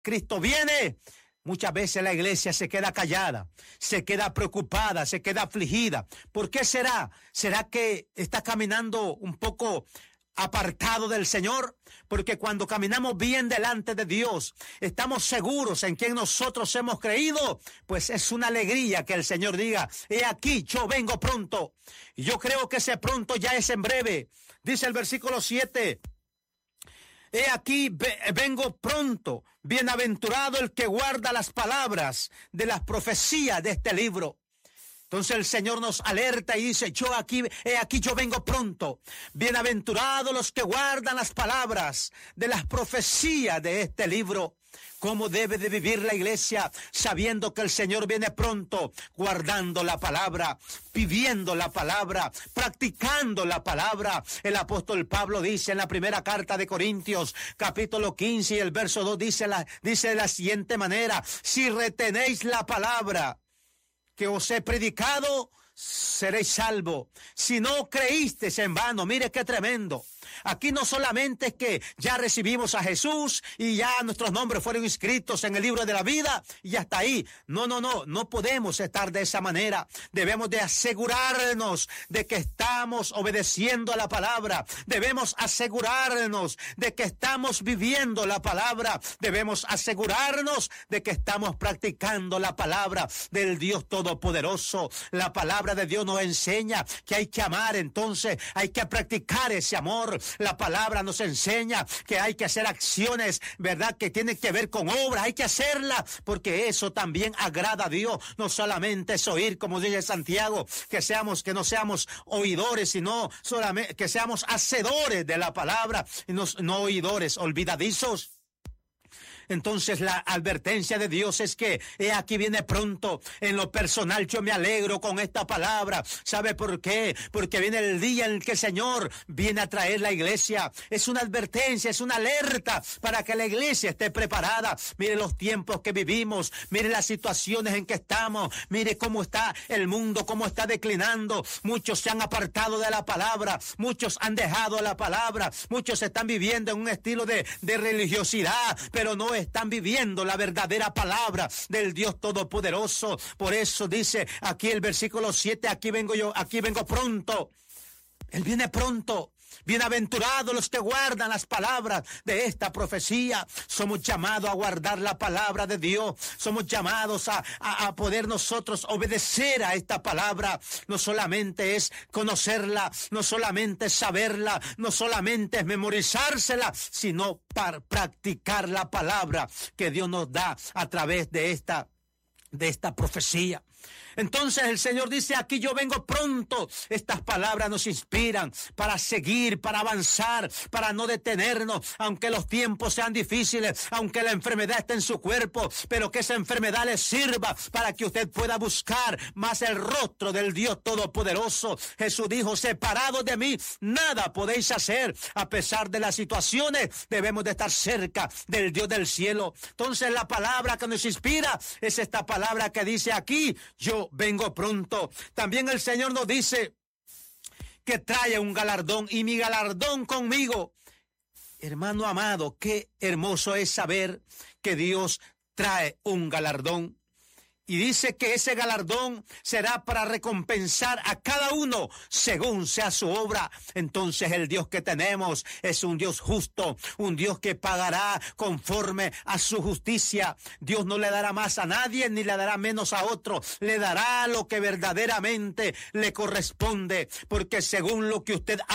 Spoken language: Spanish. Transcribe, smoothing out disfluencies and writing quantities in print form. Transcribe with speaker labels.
Speaker 1: Cristo viene, muchas veces la iglesia se queda callada, se queda preocupada, se queda afligida. ¿Por qué será? ¿Será que está caminando un poco apartado del Señor? Porque cuando caminamos bien delante de Dios, estamos seguros en quien nosotros hemos creído, pues es una alegría que el Señor diga: he aquí, yo vengo pronto. Y yo creo que ese pronto ya es en breve. Dice el versículo 7: he aquí, vengo pronto, bienaventurado el que guarda las palabras de las profecías de este libro. Entonces el Señor nos alerta y dice: he aquí yo vengo pronto. Bienaventurados los que guardan las palabras de las profecías de este libro. ¿Cómo debe de vivir la iglesia? Sabiendo que el Señor viene pronto, guardando la palabra, viviendo la palabra, practicando la palabra. El apóstol Pablo dice en la primera carta de Corintios, capítulo 15 y el verso 2, dice de la siguiente manera: si retenéis la palabra que os he predicado, seréis salvos. Si no creísteis en vano. Mire qué tremendo. Aquí no solamente es que ya recibimos a Jesús y ya nuestros nombres fueron inscritos en el libro de la vida y hasta ahí. No podemos estar de esa manera. Debemos de asegurarnos de que estamos obedeciendo a la palabra. Debemos asegurarnos de que estamos viviendo la palabra. Debemos asegurarnos de que estamos practicando la palabra del Dios Todopoderoso. La palabra de Dios nos enseña que hay que amar, entonces hay que practicar ese amor. La palabra nos enseña que hay que hacer acciones, ¿verdad?, que tienen que ver con obras. Hay que hacerla porque eso también agrada a Dios. No solamente es oír, como dice Santiago, que no seamos oidores, sino solamente que seamos hacedores de la palabra y no oidores olvidadizos. Entonces la advertencia de Dios es que he aquí viene pronto. En lo personal yo me alegro con esta palabra. ¿Sabe por qué? Porque viene el día en el que el Señor viene a traer la iglesia. Es una advertencia, es una alerta para que la iglesia esté preparada. Mire los tiempos que vivimos, mire las situaciones en que estamos, mire cómo está el mundo, cómo está declinando. Muchos se han apartado de la palabra, muchos han dejado la palabra, muchos están viviendo en un estilo de religiosidad, pero no están viviendo la verdadera palabra del Dios Todopoderoso. Por eso dice aquí el versículo 7, aquí vengo pronto. Él viene pronto. Bienaventurados los que guardan las palabras de esta profecía. Somos llamados a guardar la palabra de Dios. Somos llamados a poder nosotros obedecer a esta palabra. No solamente es conocerla, no solamente es saberla, no solamente es memorizársela, sino para practicar la palabra que Dios nos da a través de esta profecía. Entonces el Señor dice: aquí yo vengo pronto. Estas palabras nos inspiran para seguir, para avanzar, para no detenernos, aunque los tiempos sean difíciles, aunque la enfermedad esté en su cuerpo, pero que esa enfermedad le sirva para que usted pueda buscar más el rostro del Dios Todopoderoso. Jesús dijo: separados de mí, nada podéis hacer. A pesar de las situaciones, debemos de estar cerca del Dios del cielo. Entonces la palabra que nos inspira es esta palabra que dice: aquí yo vengo pronto. También el Señor nos dice que trae un galardón y mi galardón conmigo. Hermano amado, qué hermoso es saber que Dios trae un galardón. Y dice que ese galardón será para recompensar a cada uno según sea su obra. Entonces el Dios que tenemos es un Dios justo, un Dios que pagará conforme a su justicia. Dios no le dará más a nadie ni le dará menos a otro. Le dará lo que verdaderamente le corresponde, porque según lo que usted